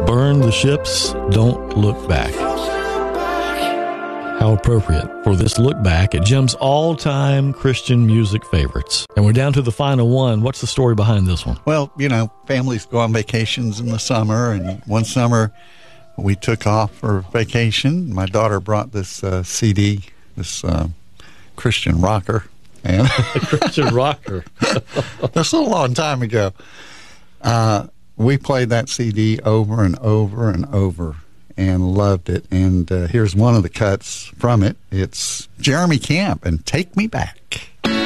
Burn the ships, don't look back. How appropriate for this look back at Jim's all-time Christian music favorites. And we're down to the final one. What's the story behind this one? Well, families go on vacations in the summer, and one summer we took off for vacation. My daughter brought this CD, this Christian rocker. And Christian rocker. That's a long time ago. We played that CD over and over and over and loved it. And here's one of the cuts from it. It's Jeremy Camp and Take Me Back.